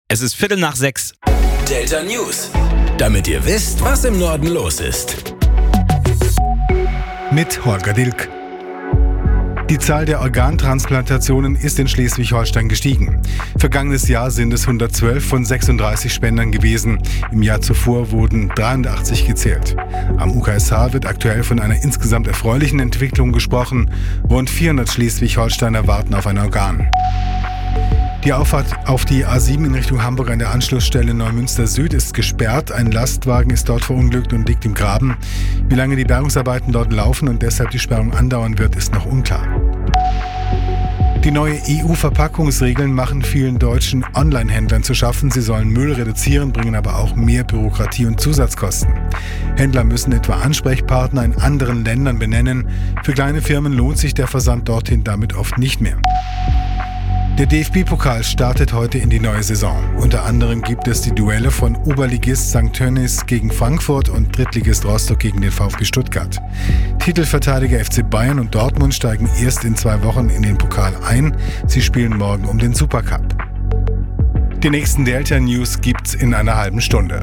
Es ist 5:45. Delta News. Damit ihr wisst, was im Norden los ist. Mit Holger Dilk. Die Zahl der Organtransplantationen ist in Schleswig-Holstein gestiegen. Vergangenes Jahr sind es 112 von 36 Spendern gewesen. Im Jahr zuvor wurden 83 gezählt. Am UKSH wird aktuell von einer insgesamt erfreulichen Entwicklung gesprochen. Rund 400 Schleswig-Holsteiner warten auf ein Organ. Die Auffahrt auf die A7 in Richtung Hamburg an der Anschlussstelle Neumünster Süd ist gesperrt. Ein Lastwagen ist dort verunglückt und liegt im Graben. Wie lange die Bergungsarbeiten dort laufen und deshalb die Sperrung andauern wird, ist noch unklar. Die neue EU-Verpackungsregeln machen vielen deutschen Online-Händlern zu schaffen. Sie sollen Müll reduzieren, bringen aber auch mehr Bürokratie und Zusatzkosten. Händler müssen etwa Ansprechpartner in anderen Ländern benennen. Für kleine Firmen lohnt sich der Versand dorthin damit oft nicht mehr. Der DFB-Pokal startet heute in die neue Saison. Unter anderem gibt es die Duelle von Oberligist St. Tönnies gegen Frankfurt und Drittligist Rostock gegen den VfB Stuttgart. Titelverteidiger FC Bayern und Dortmund steigen erst in 2 Wochen in den Pokal ein. Sie spielen morgen um den Supercup. Die nächsten Delta News gibt's in einer halben Stunde.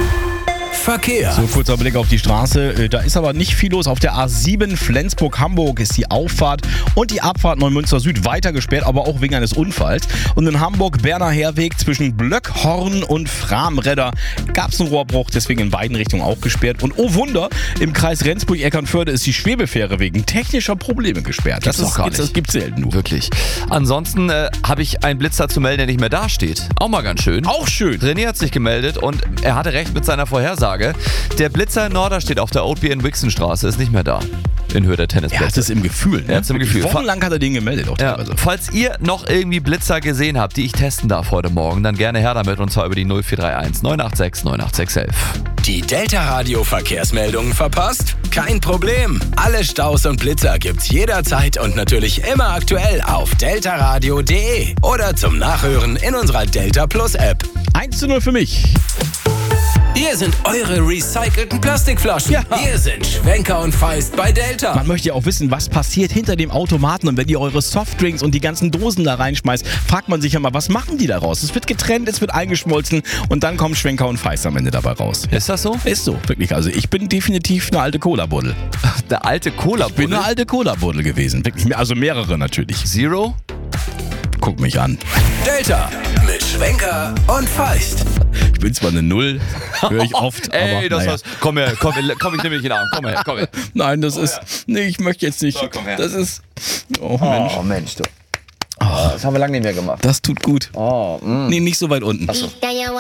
Verkehr. So, kurzer Blick auf die Straße. Da ist aber nicht viel los. Auf der A7 Flensburg-Hamburg ist die Auffahrt und die Abfahrt Neumünster Süd weiter gesperrt, aber auch wegen eines Unfalls. Und in Hamburg Berner Heerweg zwischen Blöckhorn und Framredder gab es einen Rohrbruch, deswegen in beiden Richtungen auch gesperrt. Und oh Wunder, im Kreis Rendsburg-Eckernförde ist die Schwebefähre wegen technischer Probleme gesperrt. Das gibt's selten nur. Wirklich. Ansonsten habe ich einen Blitzer zu melden, der nicht mehr dasteht. Auch mal ganz schön. Auch schön. René hat sich gemeldet und er hatte recht mit seiner Vorhersage. Der Blitzer in Norderstedt auf der Oatby in Wixenstraße ist nicht mehr da. In Höhe der Tennisplätze. Er hat es im Gefühl. Ne? Er hat es im Gefühl. Wochenlang hat er den gemeldet. Auch teilweise. Falls ihr noch irgendwie Blitzer gesehen habt, die ich testen darf heute Morgen, dann gerne her damit und zwar über die 0431 986 98611. Die Delta Radio Verkehrsmeldungen verpasst? Kein Problem. Alle Staus und Blitzer gibt's jederzeit und natürlich immer aktuell auf deltaradio.de oder zum Nachhören in unserer Delta Plus App. 1:0 für mich. Hier sind eure recycelten Plastikflaschen. Ja. Hier sind Schwenker und Feist bei Delta. Man möchte ja auch wissen, was passiert hinter dem Automaten. Und wenn ihr eure Softdrinks und die ganzen Dosen da reinschmeißt, fragt man sich ja mal, was machen die daraus? Es wird getrennt, es wird eingeschmolzen und dann kommt Schwenker und Feist am Ende dabei raus. Ist das so? Ist so, wirklich. Also ich bin definitiv eine alte Cola-Buddel. Der alte Cola-Buddel? Ich bin eine alte Cola-Buddel gewesen. Wirklich. Also mehrere natürlich. Zero? Guck mich an. Delta mit Schwenker und Feist. Ich bin zwar eine Null, höre ich oft, Ey, aber das naja. war's. Komm, ich nehme dich in den Arm. Komm her. Nein, das ist... Nee, ich möchte jetzt nicht. So, komm her. Das ist... Oh, Mensch. Oh Mensch, du. Das haben wir lange nicht mehr gemacht. Das tut gut. Oh, Nee, nicht so weit unten. Achso.